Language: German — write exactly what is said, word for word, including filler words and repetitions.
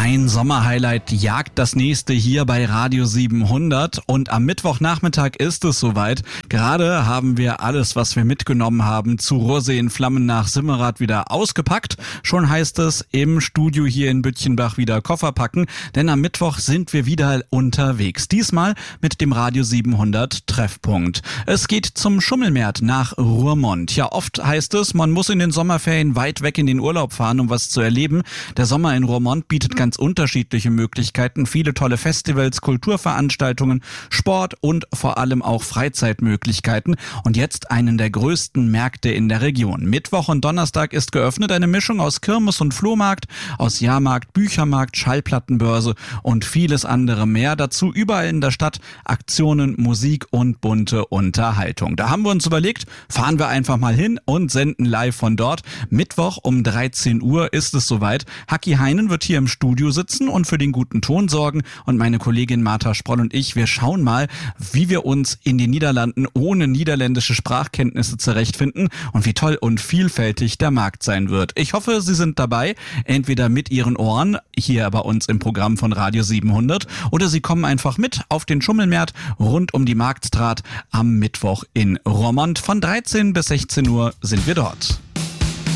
Ein Sommerhighlight jagt das nächste hier bei Radio siebenhundert und am Mittwochnachmittag ist es soweit. Gerade haben wir alles, was wir mitgenommen haben, zu Ruhrsee in Flammen nach Simmerath wieder ausgepackt. Schon heißt es im Studio hier in Bütchenbach wieder Koffer packen, denn am Mittwoch sind wir wieder unterwegs. Diesmal mit dem Radio siebenhundert Treffpunkt. Es geht zum Schummelmärt nach Roermond. Ja, oft heißt es, man muss in den Sommerferien weit weg in den Urlaub fahren, um was zu erleben. Der Sommer in Roermond bietet ganz unterschiedliche Möglichkeiten, viele tolle Festivals, Kulturveranstaltungen, Sport und vor allem auch Freizeitmöglichkeiten und jetzt einen der größten Märkte in der Region. Mittwoch und Donnerstag ist geöffnet, eine Mischung aus Kirmes und Flohmarkt, aus Jahrmarkt, Büchermarkt, Schallplattenbörse und vieles andere mehr. Dazu überall in der Stadt Aktionen, Musik und bunte Unterhaltung. Da haben wir uns überlegt, fahren wir einfach mal hin und senden live von dort. Mittwoch um dreizehn Uhr ist es soweit. Haki Heinen wird hier im Studio sitzen und für den guten Ton sorgen und meine Kollegin Martha Sproll und ich, wir schauen mal, wie wir uns in den Niederlanden ohne niederländische Sprachkenntnisse zurechtfinden und wie toll und vielfältig der Markt sein wird. Ich hoffe, Sie sind dabei, entweder mit Ihren Ohren hier bei uns im Programm von Radio siebenhundert oder Sie kommen einfach mit auf den Schummelmärt rund um die Marktstraat am Mittwoch in Roermond. Von dreizehn bis sechzehn Uhr sind wir dort.